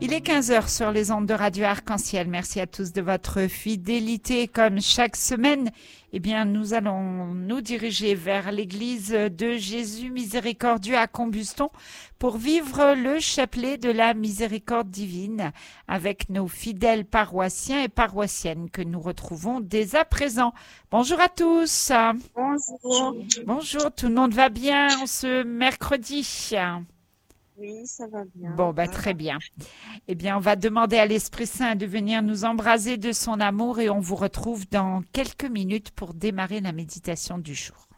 Il est 15 heures sur les ondes de Radio Arc-en-Ciel. Merci à tous de votre fidélité. Comme chaque semaine, nous allons nous diriger vers l'église de Jésus miséricordieux à Combuston pour vivre le chapelet de la miséricorde divine avec nos fidèles paroissiens et paroissiennes que nous retrouvons dès à présent. Bonjour à tous. Bonjour. Bonjour, tout le monde va bien ce mercredi? Oui, ça va bien. Bon, très bien. On va demander à l'Esprit Saint de venir nous embraser de son amour et on vous retrouve dans quelques minutes pour démarrer la méditation du jour.